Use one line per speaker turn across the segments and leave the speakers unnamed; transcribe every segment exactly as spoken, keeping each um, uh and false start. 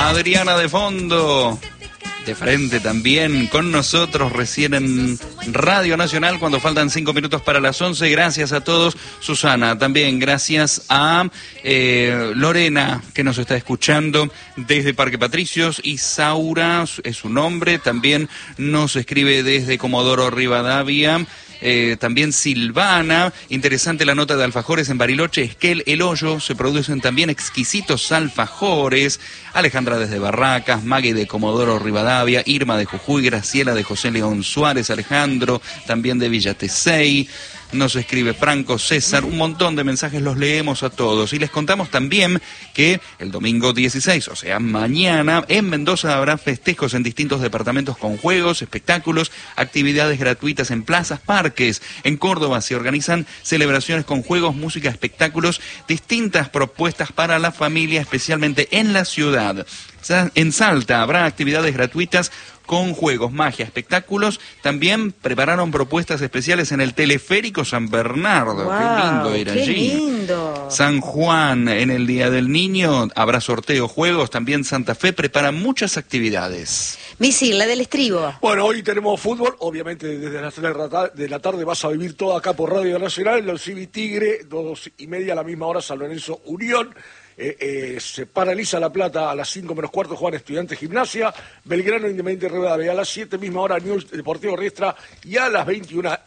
Adriana de fondo. De frente también con nosotros recién en Radio Nacional cuando faltan cinco minutos para las once. Gracias a todos. Susana, también gracias a eh, Lorena que nos está escuchando desde Parque Patricios. Isaura es su nombre, también nos escribe desde Comodoro Rivadavia. Eh, también Silvana, interesante la nota de alfajores en Bariloche, Esquel, El Hoyo, se producen también exquisitos alfajores. Alejandra desde Barracas, Maggie de Comodoro Rivadavia, Irma de Jujuy, Graciela de José León Suárez, Alejandro también de Villa Tesey. Nos escribe Franco, César, un montón de mensajes, los leemos a todos. Y les contamos también que el domingo dieciséis, o sea, mañana, en Mendoza habrá festejos en distintos departamentos con juegos, espectáculos, actividades gratuitas en plazas, parques. En Córdoba se organizan celebraciones con juegos, música, espectáculos, distintas propuestas para la familia, especialmente en la ciudad. En Salta habrá actividades gratuitas con juegos, magia, espectáculos. También prepararon propuestas especiales en el Teleférico San Bernardo.
Wow,
qué lindo ir
qué
allí.
lindo.
San Juan, en el Día del Niño, habrá sorteo, juegos. También Santa Fe prepara muchas actividades.
Misil, la del estribo.
Bueno, hoy tenemos fútbol, obviamente desde las tres de la tarde vas a vivir todo acá por Radio Nacional, los Civi Tigre, dos y media a la misma hora, San Lorenzo Unión. Eh, eh, se paraliza La Plata a las cinco menos cuarto, Juan Estudiantes Gimnasia, Belgrano Independiente Rivadavia a las siete, misma hora News Deportivo Riestra, y a las veintiuna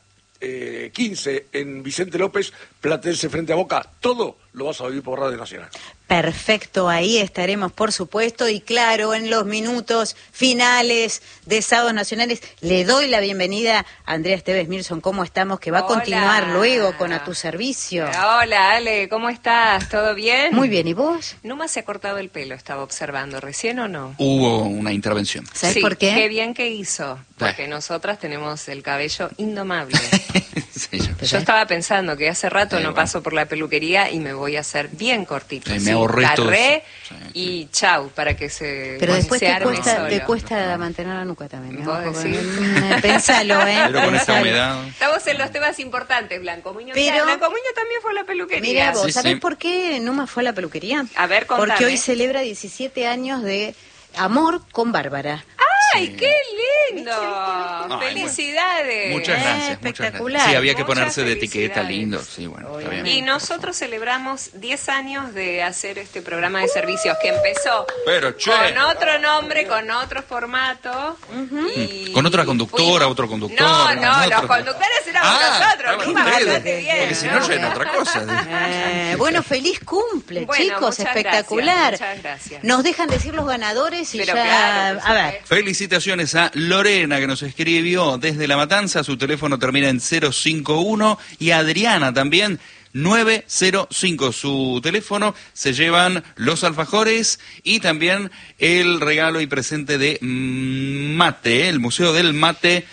quince en Vicente López, Platense frente a Boca. Todo lo vas a vivir por Radio Nacional.
Perfecto, ahí estaremos, por supuesto, y claro, en los minutos finales de Sábados Nacionales, le doy la bienvenida a Andrea Esteves Mirson, ¿cómo estamos? Que va a
Hola.
continuar luego con A Tu Servicio.
Hola, Ale, ¿cómo estás? ¿Todo bien?
Muy bien, ¿y vos?
Numa se ha cortado el pelo, estaba observando, ¿recién o no?
Hubo una intervención.
¿Sabes
Sí,
por qué?
Qué bien que hizo, porque nosotras tenemos el cabello indomable.
Sí, yo-
Yo estaba pensando que hace rato
Sí,
no
bueno.
paso por la peluquería y me voy a hacer bien cortito.
Sí, me ahorré todo
Carré
eso. Sí,
y chau, para que se,
Pero después
se
te
arme
cuesta,
solo.
te cuesta mantener la nuca también. ¿eh?
¿Vos
Ojo,
decís?
mm, Pensalo, ¿eh?
Pero con esta
Pensalo.
humedad.
Estamos en los temas importantes, Blanco Muñoz.
Pero-
Mira, Blanco Muñoz también fue a la peluquería.
Mira vos,
Sí,
¿sabés
sí.
por qué Numa fue a la peluquería?
A ver, contame.
Porque hoy celebra diecisiete años de amor con Bárbara.
¡Ay,
Sí.
qué lindo!
bueno.
¡Felicidades!
Muchas
Eh,
gracias, muchas
espectacular.
gracias. Sí, había que
Muchas
ponerse de etiqueta,
felicidades.
lindo. Sí, bueno, está bien.
Y nosotros celebramos diez años de hacer este programa de servicios que empezó
Pero, che.
con otro nombre, con otro formato. y
Con otra conductora,
fuimos-
otro conductor,
No, no,
con
los
otro-
conductores éramos
Ah,
nosotros.
estaban
Numa,
ustedes,
bastante bien,
porque si no, ya era otra cosa.
Eh, bueno, feliz cumple,
Bueno,
chicos,
muchas
espectacular.
gracias, muchas gracias.
Nos dejan decir los ganadores y
Pero
ya...
claro, por
a ver,
supuesto.
Felicitaciones a Lorena que nos escribió desde La Matanza, su teléfono termina en cero cinco uno, y Adriana también nueve cero cinco, su teléfono. Se llevan los alfajores y también el regalo y presente de mm, mate, el Museo del Mate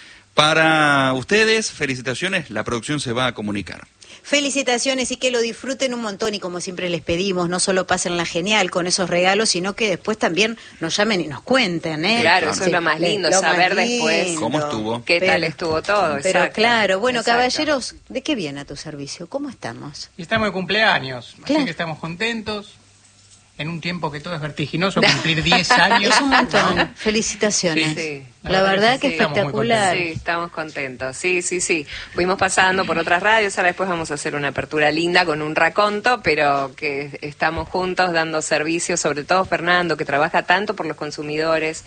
para ustedes. Felicitaciones, la producción se va a comunicar.
felicitaciones y que lo disfruten un montón y como siempre les pedimos, no solo pasen la genial con esos regalos, sino que después también nos llamen y nos cuenten, ¿eh?
Claro, eso es lo más lindo,
lo
saber
más
después
lindo.
¿Cómo estuvo?
¿Qué tal
Pero-
estuvo todo?
Pero
Exacto,
claro, bueno,
exacto.
caballeros, ¿de qué viene a tu servicio? ¿Cómo estamos?
Y estamos de cumpleaños,
Claro.
así que estamos contentos. En un tiempo que todo es vertiginoso, cumplir diez años.
Es un montón.
¿no?
Felicitaciones.
Sí,
La verdad que
sí,
estamos muy
espectacular.
Sí, estamos contentos. Sí, sí, sí. Fuimos pasando por otras radios, ahora después vamos a hacer una apertura linda con un raconto, pero que estamos juntos dando servicios, sobre todo Fernando, que trabaja tanto por los consumidores.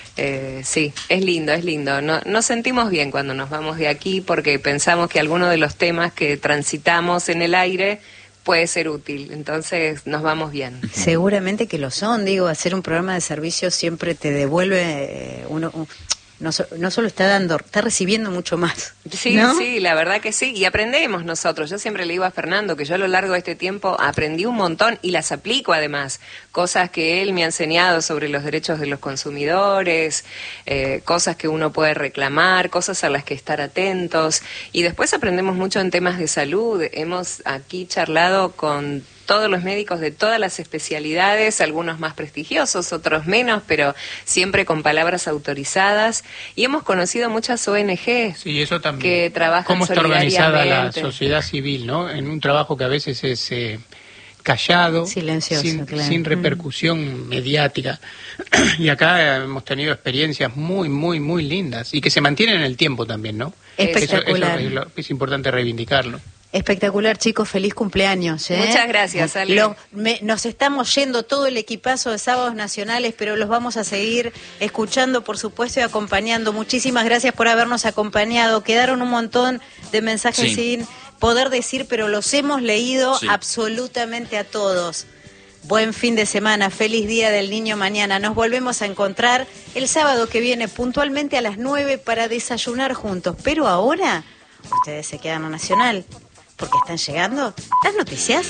Eh, sí, es lindo, es lindo. No, nos sentimos bien cuando nos vamos de aquí porque pensamos que algunos de los temas que transitamos en el aire puede ser útil, entonces nos vamos bien.
Seguramente que lo son, digo, hacer un programa de servicio siempre te devuelve, eh, uno, un- no, so- no solo está dando, está recibiendo mucho más.
Sí,
¿no?
sí, la verdad que sí, y aprendemos nosotros. Yo siempre le digo a Fernando que yo a lo largo de este tiempo aprendí un montón y las aplico además, cosas que él me ha enseñado sobre los derechos de los consumidores, eh, cosas que uno puede reclamar, cosas a las que estar atentos, y después aprendemos mucho en temas de salud. Hemos aquí charlado con todos los médicos de todas las especialidades, algunos más prestigiosos, otros menos, pero siempre con palabras autorizadas, y hemos conocido muchas O N G
Sí, eso también.
que trabajan
Cómo está organizada la
solidariamente.
sociedad civil, ¿no? En un trabajo que a veces es eh, callado,
silencioso,
sin,
claro.
sin repercusión mm. mediática. Y acá hemos tenido experiencias muy, muy, muy lindas y que se mantienen en el tiempo también, ¿no?
Espectacular.
Eso, eso es, lo, es importante reivindicarlo.
Espectacular, chicos, feliz cumpleaños. ¿eh?
Muchas gracias, Ale.
Lo, me, nos estamos yendo todo el equipazo de Sábados Nacionales, pero los vamos a seguir escuchando, por supuesto, y acompañando. Muchísimas gracias por habernos acompañado. Quedaron un montón de mensajes sí. sin poder decir, pero los hemos leído sí. absolutamente a todos. Buen fin de semana, feliz Día del Niño mañana. Nos volvemos a encontrar el sábado que viene puntualmente a las nueve para desayunar juntos. Pero ahora, ustedes se quedan a Nacional, porque están llegando las noticias.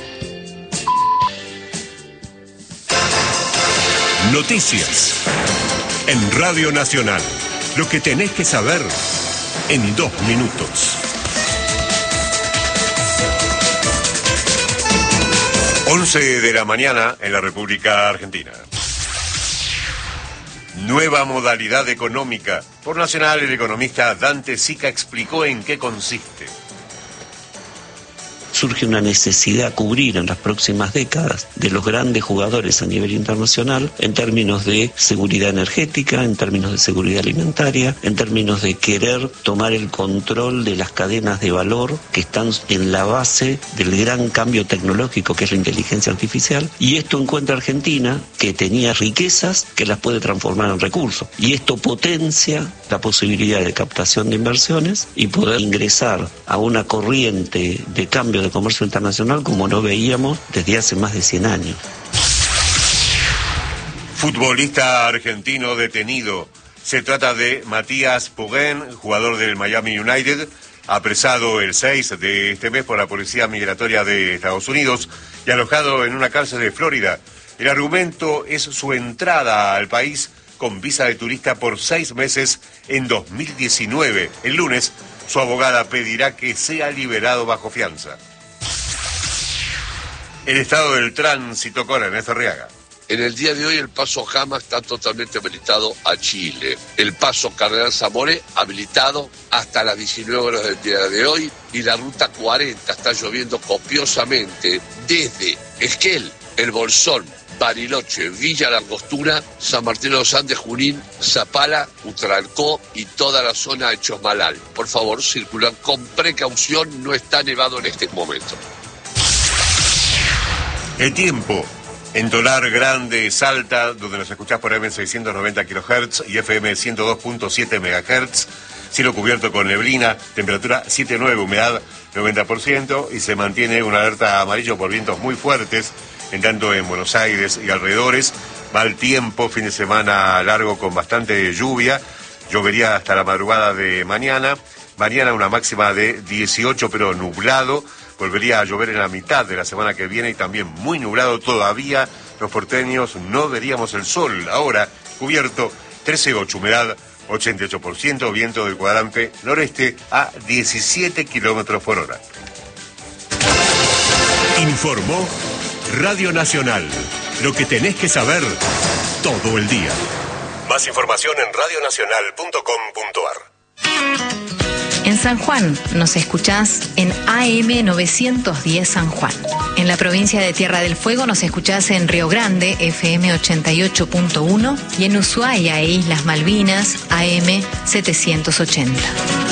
Noticias en Radio Nacional. Lo que tenés que saber en dos minutos. once de la mañana en la República Argentina. Nueva modalidad económica. Por Nacional, el economista Dante Sica explicó en qué consiste.
Surge una necesidad a cubrir en las próximas décadas de los grandes jugadores a nivel internacional en términos de seguridad energética, en términos de seguridad alimentaria, en términos de querer tomar el control de las cadenas de valor que están en la base del gran cambio tecnológico que es la inteligencia artificial. Y esto encuentra Argentina, que tenía riquezas que las puede transformar en recursos. Y esto potencia la posibilidad de captación de inversiones y poder ingresar a una corriente de cambio de comercio internacional como no veíamos desde hace más de cien años.
Futbolista argentino detenido. Se trata de Matías Pugén, jugador del Miami United, apresado el seis de este mes por la Policía Migratoria de Estados Unidos y alojado en una cárcel de Florida. El argumento es su entrada al país con visa de turista por seis meses en dos mil diecinueve. El lunes, su abogada pedirá que sea liberado bajo fianza. El estado del tránsito con Ernesto Arriaga.
En el día de hoy el paso Jama está totalmente habilitado a Chile. El paso Cardenal Zamoré habilitado hasta las diecinueve horas del día de hoy. Y la ruta cuarenta está lloviendo copiosamente desde Esquel, El Bolsón, Bariloche, Villa Langostura, San Martín de los Andes, Junín, Zapala, Utralcó y toda la zona de Chosmalal. Por favor, circulan con precaución, no está nevado en este momento.
El tiempo. En Tolar Grande, Salta, donde nos escuchás por M seiscientos noventa kilohertz y F M ciento dos punto siete megahertz. Cielo cubierto con neblina, temperatura siete nueve, humedad noventa por ciento y se mantiene una alerta amarillo por vientos muy fuertes, en tanto en Buenos Aires y alrededores. Mal tiempo, fin de semana largo con bastante lluvia. Llovería hasta la madrugada de mañana. Mañana una máxima de dieciocho, pero nublado. Volvería a llover en la mitad de la semana que viene y también muy nublado todavía. Los porteños no veríamos el sol. Ahora, cubierto, trece coma ocho, humedad ochenta y ocho por ciento, viento del cuadrante noreste a diecisiete kilómetros por hora. Informó Radio Nacional. Lo que tenés que saber todo el día. Más información en radio nacional punto com punto a r.
En San Juan nos escuchás en A M novecientos diez San Juan. En la provincia de Tierra del Fuego nos escuchás en Río Grande, F M ochenta y ocho punto uno, y en Ushuaia e Islas Malvinas, A M setecientos ochenta.